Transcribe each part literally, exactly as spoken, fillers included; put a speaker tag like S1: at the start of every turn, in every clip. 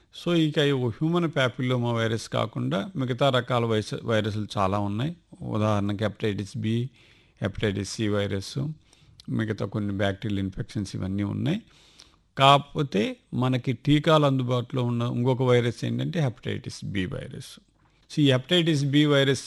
S1: So ఇక human papilloma virus కాకుండా మిగతా రకాల వైరస్ వైరస్లు చాలా ఉన్నాయి. ఉదాహరణకి hepatitis B, hepatitis C virus, మిగతా కొన్ని బ్యాక్టీరియల్ ఇన్ఫెక్షన్స్ ఇవన్నీ ఉన్నాయి. కాకపోతే మనకి టీకాలు అందుబాటులో ఉన్న ఇంకొక వైరస్ ఏంటంటే హెపటైటిస్ బి వైరస్. సో ఈ హెపటైటిస్ బి వైరస్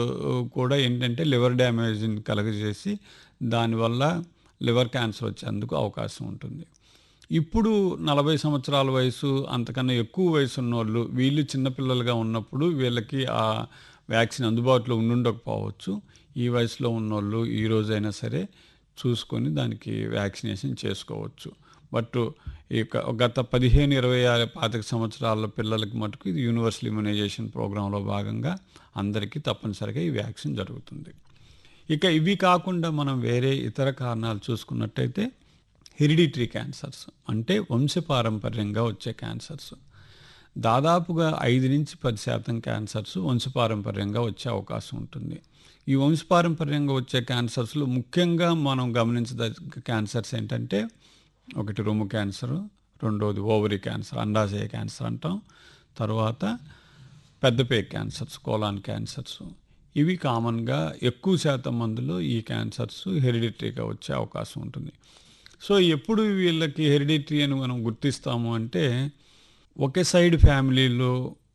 S1: కూడా ఏంటంటే లివర్ డ్యామేజ్ని కలుగజేసి దానివల్ల లివర్ క్యాన్సర్ వచ్చేందుకు అవకాశం ఉంటుంది. ఇప్పుడు నలభై సంవత్సరాల వయసు అంతకన్నా ఎక్కువ వయసు ఉన్నోళ్ళు, వీళ్ళు చిన్నపిల్లలుగా ఉన్నప్పుడు వీళ్ళకి ఆ వ్యాక్సిన్ అందుబాటులో ఉండుండకపోవచ్చు. ఈ వయసులో ఉన్నోళ్ళు ఈ రోజైనా సరే చూసుకొని దానికి వ్యాక్సినేషన్ చేసుకోవచ్చు. బట్ ఈ గత పదిహేను ఇరవై ఆరు పాతిక సంవత్సరాల పిల్లలకి మటుకు ఇది యూనివర్సల్ ఇమ్యునైజేషన్ ప్రోగ్రాంలో భాగంగా అందరికీ తప్పనిసరిగా ఈ వ్యాక్సిన్ జరుగుతుంది. ఇక ఇవి కాకుండా మనం వేరే ఇతర కారణాలు చూసుకున్నట్టయితే హెరిడిటరీ క్యాన్సర్స్ అంటే వంశపారంపర్యంగా వచ్చే క్యాన్సర్స్. దాదాపుగా ఐదు నుంచి పది శాతం క్యాన్సర్స్ వంశపారంపర్యంగా వచ్చే అవకాశం ఉంటుంది. ఈ వంశపారంపర్యంగా వచ్చే క్యాన్సర్స్లో ముఖ్యంగా మనం గమనించదగ్గ క్యాన్సర్స్ ఏంటంటే ఒకటి రొమ్ము క్యాన్సరు, రెండోది ఓవరీ క్యాన్సర్, అండాశయ క్యాన్సర్ అంటాం, తర్వాత పెద్దపే క్యాన్సర్స్, కోలాన్ క్యాన్సర్స్. ఇవి కామన్గా ఎక్కువ శాతం మందిలో ఈ క్యాన్సర్స్ హెరిడిటరీగా వచ్చే అవకాశం ఉంటుంది. సో ఎప్పుడు వీళ్ళకి హెరిడిటరీ అని మనం గుర్తిస్తాము అంటే ఒకే సైడ్ ఫ్యామిలీలో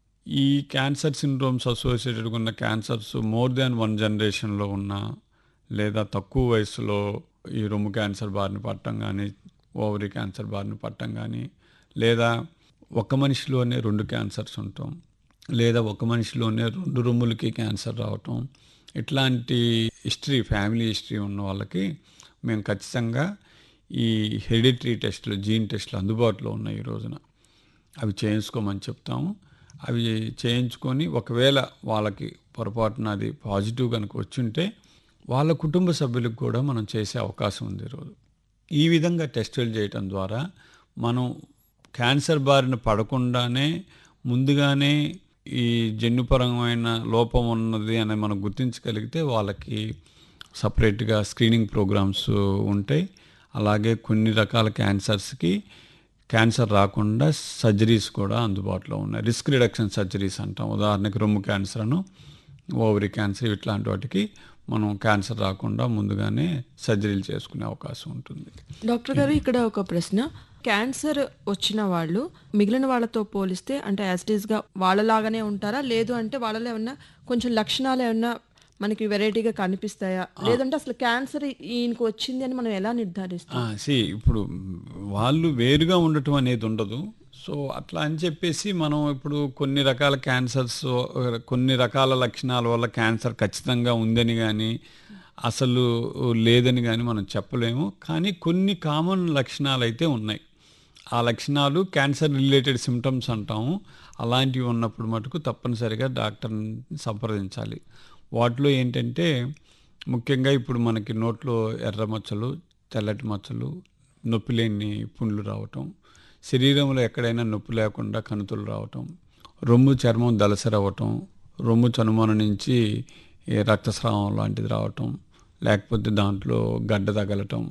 S1: ఈ క్యాన్సర్ సిండ్రోమ్స్ అసోసియేటెడ్గా ఉన్న క్యాన్సర్స్ మోర్ దాన్ వన్ జనరేషన్లో ఉన్న, లేదా తక్కువ వయసులో ఈ రొమ్ము క్యాన్సర్ బారిన పట్టడం కానీ, ఓవరీ క్యాన్సర్ బారిన పట్టడం కానీ, లేదా ఒక మనిషిలోనే రెండు క్యాన్సర్స్ ఉండటం, లేదా ఒక మనిషిలోనే రెండు రొమ్ములకి క్యాన్సర్ రావటం, ఇట్లాంటి హిస్టరీ ఫ్యామిలీ హిస్టరీ ఉన్న వాళ్ళకి మేము ఖచ్చితంగా ఈ హెరిడిటరీ టెస్టులు, జీన్ టెస్టులు అందుబాటులో ఉన్నాయి ఈ రోజున. అవి చేయించుకోమని చెప్తాము. అవి చేయించుకొని ఒకవేళ వాళ్ళకి పొరపాటున అది పాజిటివ్ కనుక వచ్చుంటే వాళ్ళ కుటుంబ సభ్యులకు కూడా మనం చేసే అవకాశం ఉంది ఈరోజు. ఈ విధంగా టెస్టులు చేయటం ద్వారా మనం క్యాన్సర్ బారిన పడకుండానే ముందుగానే ఈ జన్యుపరమైన లోపం ఉన్నది అని మనం గుర్తించగలిగితే వాళ్ళకి సపరేట్గా స్క్రీనింగ్ ప్రోగ్రామ్స్ ఉంటాయి. అలాగే కొన్ని రకాల క్యాన్సర్స్కి క్యాన్సర్ రాకుండా సర్జరీస్ కూడా అందుబాటులో ఉన్నాయి. రిస్క్ రిడక్షన్ సర్జరీస్ అంటాం. ఉదాహరణకి రొమ్ము క్యాన్సర్ అను ఓవరీ క్యాన్సర్ ఇట్లాంటి వాటికి మనం క్యాన్సర్ రాకుండా ముందుగానే సర్జరీలు చేసుకునే అవకాశం ఉంటుంది.
S2: డాక్టర్ గారు, ఇక్కడ ఒక ప్రశ్న. క్యాన్సర్ వచ్చిన వాళ్ళు మిగిలిన వాళ్ళతో పోలిస్తే అంటే యాజ్ ఇట్ ఈస్గా వాళ్ళలాగానే ఉంటారా, లేదు అంటే వాళ్ళలో ఏమన్నా కొంచెం లక్షణాలు ఏమన్నా మనకి వెరైటీగా కనిపిస్తాయా, లేదంటే అసలు క్యాన్సర్ ఈయనకు వచ్చింది అని మనం ఎలా నిర్ధారిస్తాం?
S1: సి ఇప్పుడు వాళ్ళు వేరుగా ఉండటం అనేది ఉండదు. సో అట్లా అని చెప్పేసి మనం ఇప్పుడు కొన్ని రకాల క్యాన్సర్స్, కొన్ని రకాల లక్షణాల వల్ల క్యాన్సర్ ఖచ్చితంగా ఉందని కానీ అసలు లేదని కానీ మనం చెప్పలేము. కానీ కొన్ని కామన్ లక్షణాలు అయితే ఉన్నాయి. ఆ లక్షణాలు క్యాన్సర్ రిలేటెడ్ సిమ్టమ్స్ అంటాము. అలాంటివి ఉన్నప్పుడు మటుకు తప్పనిసరిగా డాక్టర్ని సంప్రదించాలి. వాటిలో ఏంటంటే ముఖ్యంగా ఇప్పుడు మనకి నోట్లో ఎర్ర మచ్చలు, తెల్లటి మచ్చలు, నొప్పి లేని పుండ్లు రావటం, శరీరంలో ఎక్కడైనా నొప్పి లేకుండా కణుతులు రావటం, రొమ్ము చర్మం దలసరి అవ్వటం, రొమ్ము చనుమొన నుంచి రక్తస్రావం లాంటిది రావటం, లేకపోతే దాంట్లో గడ్డ తగలటం,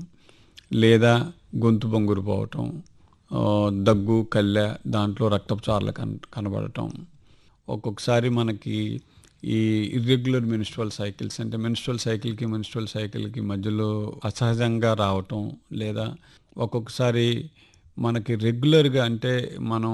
S1: లేదా గొంతు బొంగురు పోవటం, దగ్గు, కళ్ళె, దాంట్లో రక్తపు చారలు కన కనబడటం. ఒక్కొక్కసారి మనకి ఈ ఇర్రెగ్యులర్ మెన్స్ట్రువల్ సైకిల్స్ అంటే మెన్స్ట్రువల్ సైకిల్కి మెన్స్ట్రువల్ సైకిల్కి మధ్యలో అసహజంగా రావటం, లేదా ఒక్కొక్కసారి మనకి రెగ్యులర్గా అంటే మనం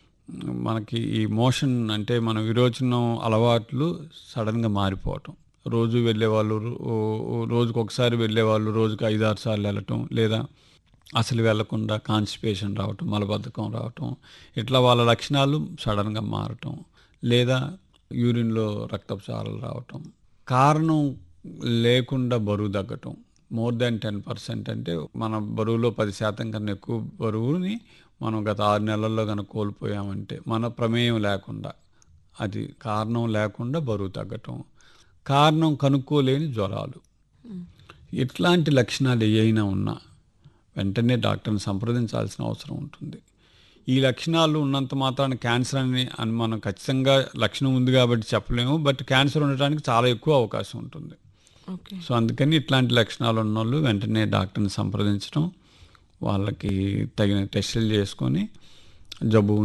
S1: మనకి ఈ మోషన్ అంటే మన విరోచనం అలవాట్లు సడన్గా మారిపోవటం. రోజు వెళ్ళేవాళ్ళు రోజుకు ఒకసారి వెళ్ళేవాళ్ళు రోజుకు ఐదు ఆరు సార్లు వెళ్ళటం, లేదా అసలు వెళ్లకుండా కాన్స్టిపేషన్ రావటం, మలబద్ధకం రావటం, ఇట్లా వాళ్ళ లక్షణాలు సడన్గా మారటం, లేదా యూరిన్లో రక్తపు చారలు రావటం, కారణం లేకుండా బరువు తగ్గటం. మోర్ దాన్ టెన్ పర్సెంట్ అంటే మన బరువులో పది శాతం కన్నా ఎక్కువ బరువుని మనం గత ఆరు నెలల్లో కనుక కోల్పోయామంటే మన ప్రమేయం లేకుండా, అది కారణం లేకుండా బరువు తగ్గటం, కారణం కనుక్కోలేని జ్వరాలు, ఇట్లాంటి లక్షణాలు ఏవైనా ఉన్నా వెంటనే డాక్టర్ని సంప్రదించాల్సిన అవసరం ఉంటుంది. ఈ లక్షణాలు ఉన్నంత మాత్రాన క్యాన్సర్ అని అని మనం ఖచ్చితంగా లక్షణం ఉంది కాబట్టి చెప్పలేము. బట్ క్యాన్సర్ ఉండటానికి చాలా ఎక్కువ అవకాశం ఉంటుంది. సో అందుకని ఇట్లాంటి లక్షణాలు ఉన్న వాళ్ళు వెంటనే డాక్టర్ని సంప్రదించడం, వాళ్ళకి తగిన టెస్టులు చేసుకొని జబ్బు